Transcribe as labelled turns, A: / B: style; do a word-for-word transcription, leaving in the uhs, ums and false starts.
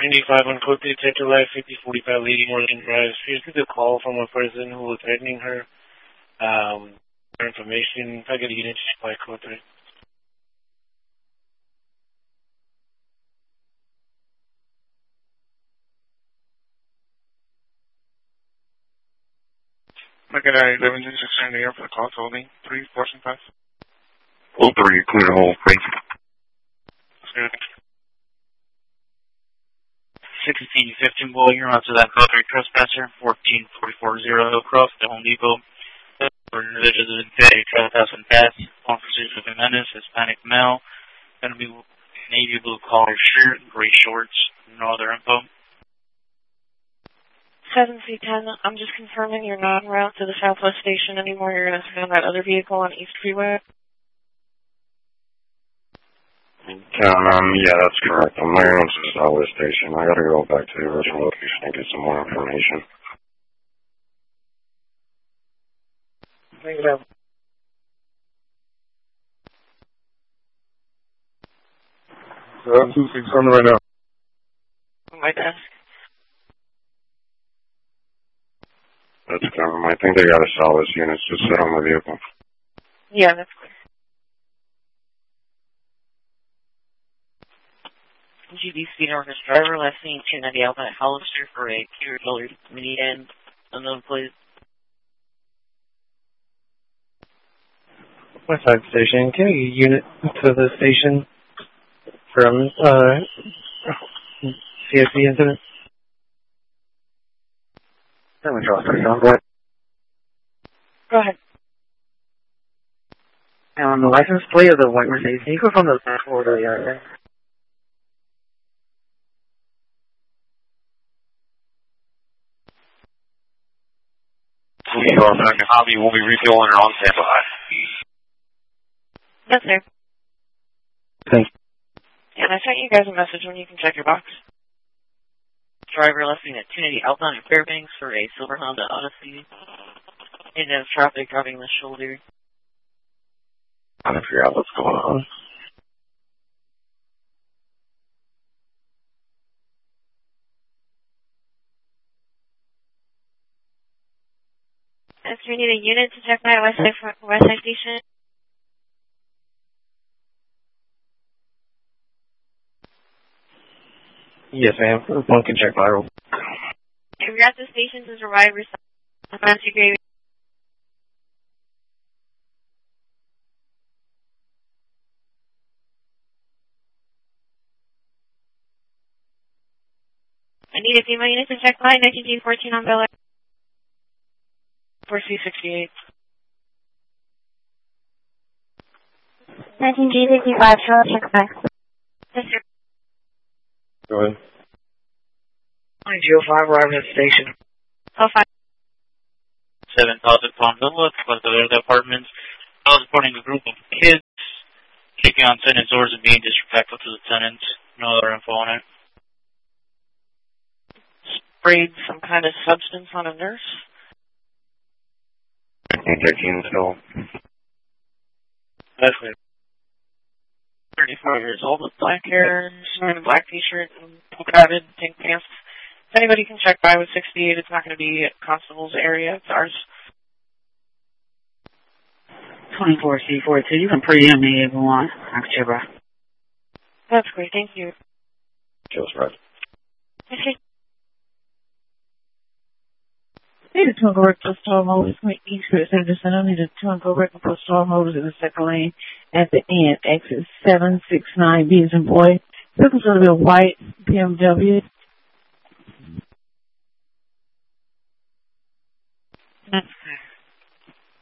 A: Trinity five on code Detective Live fifty forty-five Lady Morgan Drive. She received a call from a person who was threatening her. Um, her information. If I get a unit, she's by code three.
B: Look at that, eleven six in the air for the call, holding three, four, and five.
C: Hold three, clear hold, three.
B: That's good.
D: sixteen fifteen, boy, you're on to that call three trespasser, fourteen forty-four zero Hillcroft, the Home Depot. Individuals in pay, trespassing pass, on pursuit of a menace, Hispanic male, gonna be navy blue collar shirt, gray shorts, no other info.
E: seven C ten, I'm just confirming you're not en route to the Southwest Station anymore. You're going to find that other vehicle on East Freeway.
C: Um, yeah, that's correct. I'm there on the Southwest Station. I gotta go back to the original location and get some more information.
E: Bring it up.
B: So that's two six on right now.
E: On my desk.
C: That's um, I think they got a Southwest unit just sit on the vehicle.
E: Yeah, that's clear.
D: G B speed office driver, last seen two ninety Alpine at Hollister for a Kia colored mini and unknown plate.
F: West Side Station, can you unit to the station from uh, C S C incident?
C: Go ahead.
E: Go ahead.
F: And on the license plate of the white Mercedes, can you go from the back over to the yard there?
C: Hobby will be refueling her on standby.
E: Yes, sir.
F: Thank you.
E: And I sent you guys a message when you can check your box.
D: Driver left me at two ninety outbound at Fairbanks for a silver Honda Odyssey. Intense traffic driving the shoulder.
C: Trying to figure out what's going on.
E: If you need a unit to check my West Side, West Side Station.
F: Yes, ma'am. One can check viral.
E: If you're at the station to survive your fancy gravy. I need a female unit to check my nineteen G fourteen on Bel Air. four C sixty-eight.
G: nineteen G fifty-five, Charlotte, check back.
E: Yes, sir.
C: Go ahead.
F: nine G oh five, arriving at the station.
E: Oh, five.
D: Seven thousand pound villa, plus the other apartments. I was reporting a group of kids kicking on tenants' doors and being disrespectful to the tenants. No other info on it.
E: Sprayed some kind of substance on a nurse.
C: thirteen still.
E: That's it. thirty-four years old with black hair, wearing a black t-shirt and polka-dotted tank pants. If anybody can check by with sixty-eight, it's not going to be at Constable's area. It's ours.
F: twenty-four C forty-two, you can pre-em me if you want. I can check by.
E: That's great, thank you.
C: Just right.
E: Okay.
H: Need a twin correct plus twelve motors, east to the center center. Need a twin correct plus twelve motors in the second lane at the end. Exit seven six nine B as in boy. This is going to be a white B M W.